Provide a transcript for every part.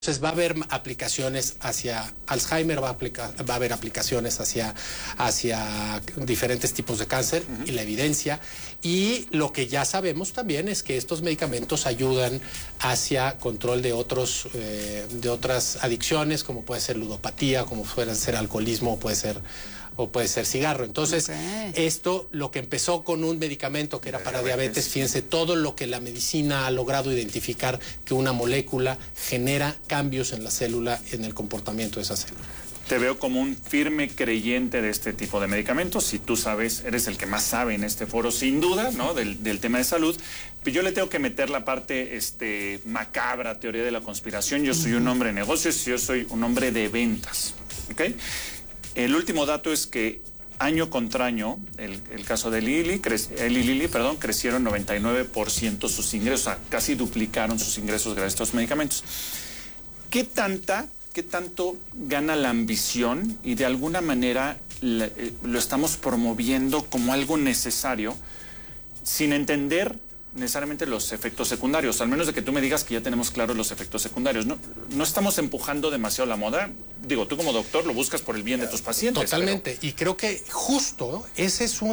Entonces va a haber aplicaciones hacia Alzheimer, va a haber aplicaciones hacia diferentes tipos de cáncer y la evidencia. Y lo que ya sabemos también es que estos medicamentos ayudan hacia control de otras adicciones, como puede ser ludopatía, como puede ser alcoholismo, o puede ser cigarro. Entonces, esto, lo que empezó con un medicamento que era para diabetes, fíjense, todo lo que la medicina ha logrado identificar que una molécula genera cambios en la célula, en el comportamiento de esa célula. Te veo como un firme creyente de este tipo de medicamentos. Si tú sabes, eres el que más sabe en este foro, sin duda, ¿no? Del tema de salud. Pero yo le tengo que meter la parte macabra, teoría de la conspiración. Yo soy un hombre de negocios y yo soy un hombre de ventas, ¿ok? El último dato es que año contra año, el caso de Eli Lilly, crecieron 99% sus ingresos, o sea, casi duplicaron sus ingresos gracias a estos medicamentos. ¿Qué tanto gana la ambición y de alguna manera lo estamos promoviendo como algo necesario sin entender necesariamente los efectos secundarios, al menos de que tú me digas que ya tenemos claros los efectos secundarios? No estamos empujando demasiado la moda. Digo, tú como doctor lo buscas por el bien de tus pacientes. Totalmente, y creo que justo ese es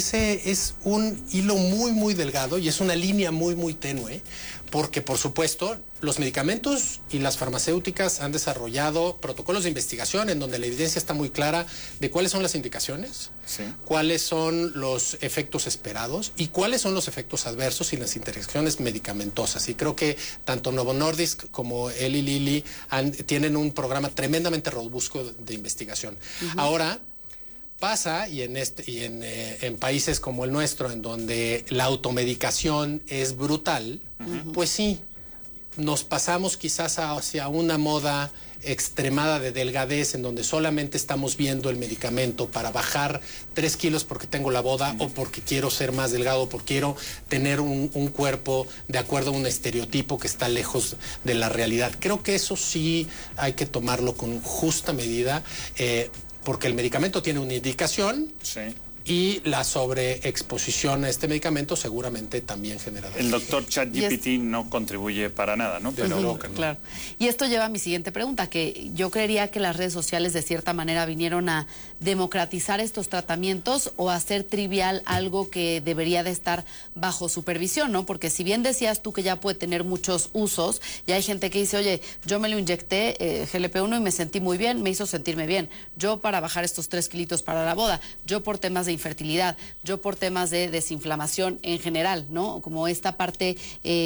un hilo muy, muy delgado y es una línea muy, muy tenue, porque por supuesto los medicamentos y las farmacéuticas han desarrollado protocolos de investigación en donde la evidencia está muy clara de cuáles son las indicaciones, cuáles son los efectos esperados y cuáles son los efectos adversos y las interacciones medicamentosas. Y creo que tanto Novo Nordisk como Eli Lilly tienen un programa tremendamente robusto de investigación. Ahora pasa, y en países como el nuestro, en donde la automedicación es brutal, pues sí, nos pasamos quizás hacia una moda extremada de delgadez, en donde solamente estamos viendo el medicamento para bajar 3 kilos porque tengo la boda, o porque quiero ser más delgado, porque quiero tener un cuerpo de acuerdo a un estereotipo que está lejos de la realidad. Creo que eso sí hay que tomarlo con justa medida, porque el medicamento tiene una indicación. Y la sobreexposición a este medicamento seguramente también genera. El doctor ChatGPT no contribuye para nada, ¿no? Pero claro. Y esto lleva a mi siguiente pregunta, que yo creería que las redes sociales de cierta manera vinieron a democratizar estos tratamientos o a hacer trivial algo que debería de estar bajo supervisión, ¿no? Porque si bien decías tú que ya puede tener muchos usos, ya hay gente que dice, oye, yo me lo inyecté GLP-1 y me sentí muy bien, me hizo sentirme bien. Yo para bajar estos 3 kilitos para la boda, yo por temas de infertilidad, yo por temas de desinflamación en general, ¿no? Como esta parte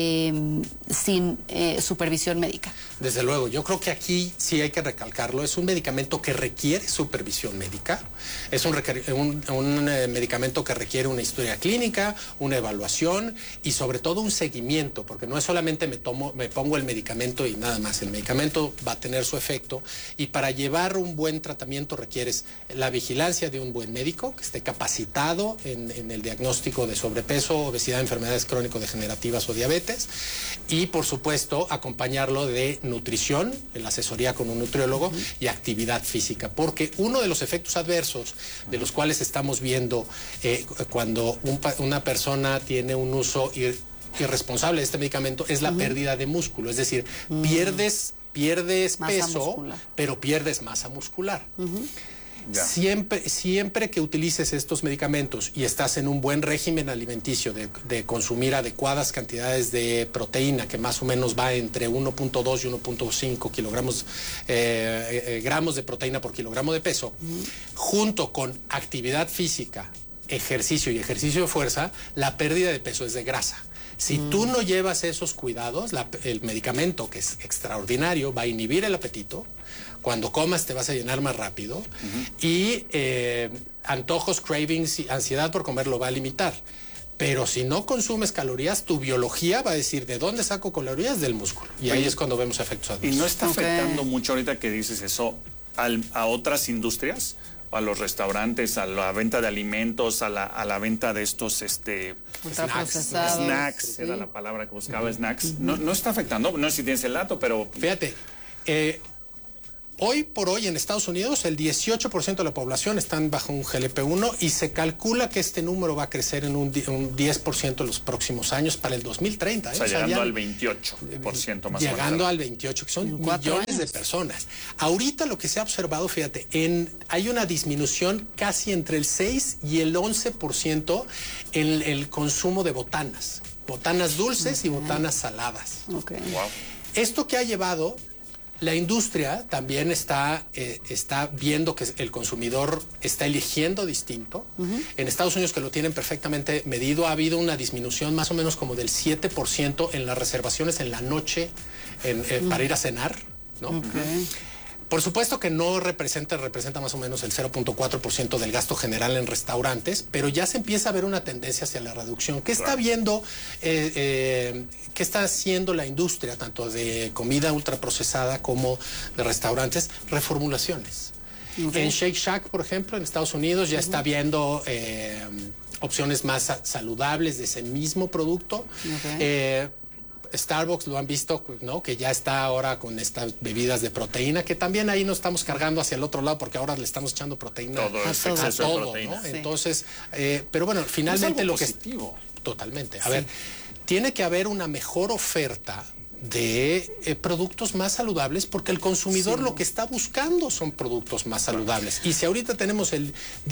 sin supervisión médica. Desde luego, yo creo que aquí sí hay que recalcarlo, es un medicamento que requiere supervisión médica, es un medicamento que requiere una historia clínica, una evaluación y sobre todo un seguimiento, porque no es solamente me pongo el medicamento y nada más, el medicamento va a tener su efecto, y para llevar un buen tratamiento requieres la vigilancia de un buen médico que esté capacitado en el diagnóstico de sobrepeso, obesidad, enfermedades crónico-degenerativas o diabetes, y por supuesto acompañarlo de nutrición, en la asesoría con un nutriólogo, y actividad física, porque uno de los efectos adversos de los cuales estamos viendo cuando una persona tiene un uso irresponsable de este medicamento es la pérdida de músculo, es decir, pierdes peso, pero pierdes masa muscular. Siempre que utilices estos medicamentos y estás en un buen régimen alimenticio de consumir adecuadas cantidades de proteína, que más o menos va entre 1.2 y 1.5 gramos de proteína por kilogramo de peso, junto con actividad física, ejercicio y ejercicio de fuerza, la pérdida de peso es de grasa. Si tú no llevas esos cuidados, el medicamento, que es extraordinario, va a inhibir el apetito. Cuando comas te vas a llenar más rápido y antojos, cravings y ansiedad por comer lo va a limitar. Pero si no consumes calorías, tu biología va a decir, ¿de dónde saco calorías? Del músculo. Y ahí es cuando vemos efectos adversos. ¿Y no está afectando mucho ahorita que dices eso a otras industrias? A los restaurantes, a la venta de alimentos, a la venta de estos snacks, era la palabra que buscaba, snacks. ¿No está afectando? No sé si tienes el dato, pero... Fíjate, hoy por hoy en Estados Unidos el 18% de la población están bajo un GLP-1 y se calcula que este número va a crecer en un 10% en los próximos años para el 2030. O sea, llegando al 28% más. Llegando al 28%, que son millones de personas. Ahorita lo que se ha observado, fíjate, hay una disminución casi entre el 6 y el 11% en el consumo de botanas dulces y botanas saladas. Okay. Wow. Esto que ha llevado, la industria también está viendo que el consumidor está eligiendo distinto. En Estados Unidos, que lo tienen perfectamente medido, ha habido una disminución más o menos como del 7% en las reservaciones en la noche para ir a cenar, ¿no? Okay. Por supuesto que no representa más o menos el 0.4% del gasto general en restaurantes, pero ya se empieza a ver una tendencia hacia la reducción. ¿Qué está viendo, qué está haciendo la industria, tanto de comida ultraprocesada como de restaurantes? Reformulaciones. Okay. En Shake Shack, por ejemplo, en Estados Unidos ya está viendo opciones más saludables de ese mismo producto. Okay. Starbucks lo han visto, ¿no? Que ya está ahora con estas bebidas de proteína, que también ahí nos estamos cargando hacia el otro lado porque ahora le estamos echando proteína a todo, ¿no? Sí. Entonces, pero bueno, finalmente es algo lo positivo. Totalmente. A ver, tiene que haber una mejor oferta de productos más saludables porque el consumidor lo que está buscando son productos más saludables. Y si ahorita tenemos el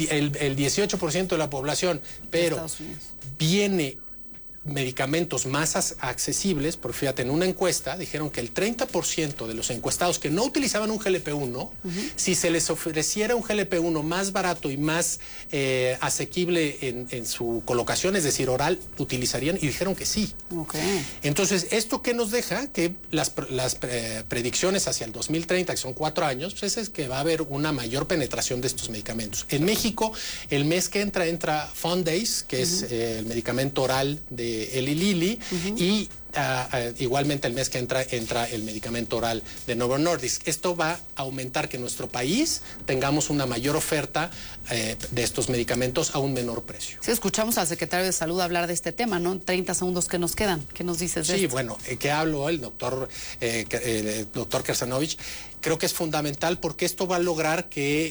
18% de la población, pero viene medicamentos más accesibles, porque fíjate, en una encuesta dijeron que el 30% de los encuestados que no utilizaban un GLP-1, si se les ofreciera un GLP-1 más barato y más asequible en su colocación, es decir, oral, utilizarían, y dijeron que sí. Okay. Entonces, ¿esto qué nos deja? Que las predicciones hacia el 2030, que son 4 años, pues es que va a haber una mayor penetración de estos medicamentos. En México, el mes que entra Fondace, que es el medicamento oral de Eli Lilly, y igualmente el mes que entra el medicamento oral de Novo Nordisk. Esto va a aumentar que en nuestro país tengamos una mayor oferta de estos medicamentos a un menor precio. Sí, escuchamos al secretario de Salud hablar de este tema, ¿no? 30 segundos que nos quedan. ¿Qué nos dices de esto? Sí, bueno, que habló el doctor Kersanovich. Creo que es fundamental porque esto va a lograr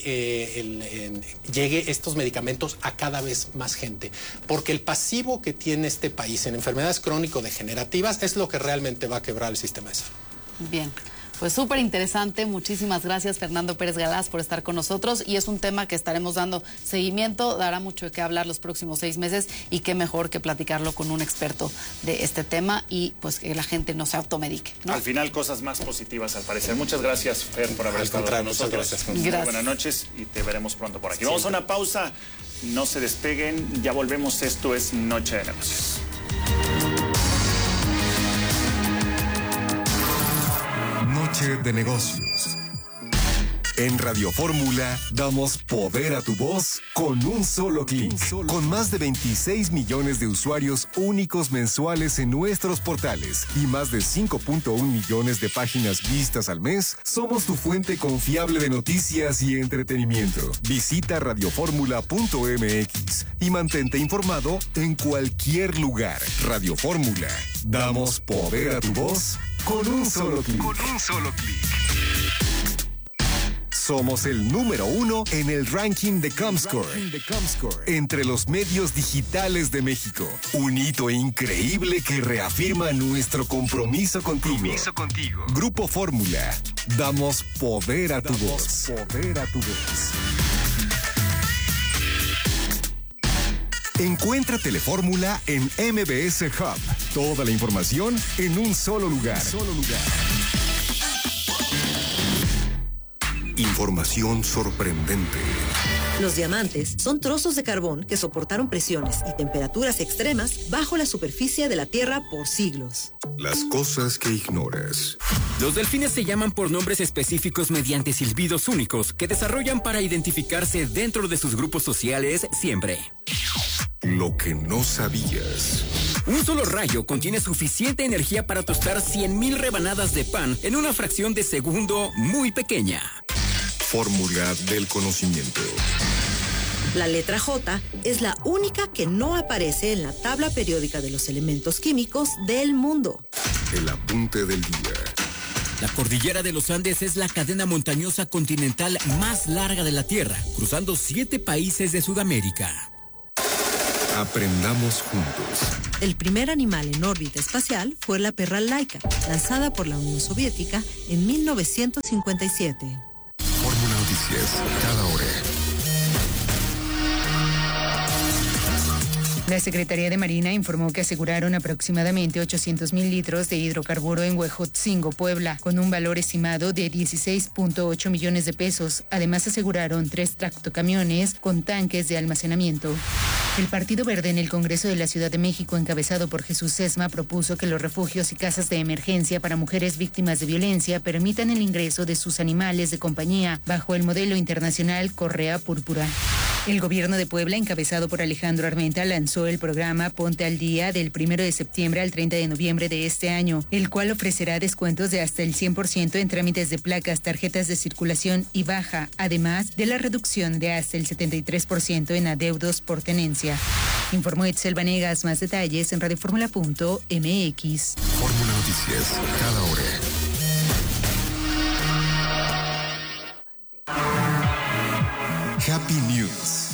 que llegue estos medicamentos a cada vez más gente. Porque el pasivo que tiene este país en enfermedades crónico-degenerativas es lo que realmente va a quebrar el sistema de salud. Bien. Pues súper interesante. Muchísimas gracias, Fernando Pérez Galaz, por estar con nosotros. Y es un tema que estaremos dando seguimiento. Dará mucho de qué hablar los próximos 6 meses. Y qué mejor que platicarlo con un experto de este tema y pues que la gente no se automedique, ¿no? Al final, cosas más positivas, al parecer. Muchas gracias, Fer, por haber estado con nosotros. Gracias. Buenas noches y te veremos pronto por aquí. Sí. Vamos a una pausa. No se despeguen. Ya volvemos. Esto es Noche de Negocios. Noche de Negocios. En Radio Fórmula damos poder a tu voz con un solo clic. Con más de 26 millones de usuarios únicos mensuales en nuestros portales y más de 5.1 millones de páginas vistas al mes, somos tu fuente confiable de noticias y entretenimiento. Visita radioformula.mx y mantente informado en cualquier lugar. Radio Fórmula. Damos poder a tu voz con un solo clic. Somos el número 1 en el ranking de Comscore entre los medios digitales de México. Un hito increíble que reafirma nuestro compromiso contigo. Grupo Fórmula. Damos poder a tu voz. Encuentra Telefórmula en MBS Hub. Toda la información en un solo lugar. Información sorprendente. Los diamantes son trozos de carbón que soportaron presiones y temperaturas extremas bajo la superficie de la Tierra por siglos. Las cosas que ignoras. Los delfines se llaman por nombres específicos mediante silbidos únicos que desarrollan para identificarse dentro de sus grupos sociales siempre. Lo que no sabías. Un solo rayo contiene suficiente energía para tostar 100,000 rebanadas de pan en una fracción de segundo muy pequeña. Fórmula del conocimiento. La letra J es la única que no aparece en la tabla periódica de los elementos químicos del mundo. El apunte del día. La cordillera de los Andes es la cadena montañosa continental más larga de la Tierra, cruzando 7 países de Sudamérica. Aprendamos juntos. El primer animal en órbita espacial fue la perra Laika, lanzada por la Unión Soviética en 1957. Fórmula Noticias, cada hora. La Secretaría de Marina informó que aseguraron aproximadamente 800,000 litros de hidrocarburo en Huejotzingo, Puebla, con un valor estimado de 16.8 millones de pesos. Además, aseguraron 3 tractocamiones con tanques de almacenamiento. El Partido Verde en el Congreso de la Ciudad de México, encabezado por Jesús Sesma, propuso que los refugios y casas de emergencia para mujeres víctimas de violencia permitan el ingreso de sus animales de compañía bajo el modelo internacional Correa Púrpura. El gobierno de Puebla, encabezado por Alejandro Armenta, lanzó el programa Ponte al Día del 1 de septiembre al 30 de noviembre de este año, el cual ofrecerá descuentos de hasta el 100% en trámites de placas, tarjetas de circulación y baja, además de la reducción de hasta el 73% en adeudos por tenencia. Informó Itzel Vanegas. Más detalles en radioformula.mx. Fórmula Noticias, cada hora. Happy News.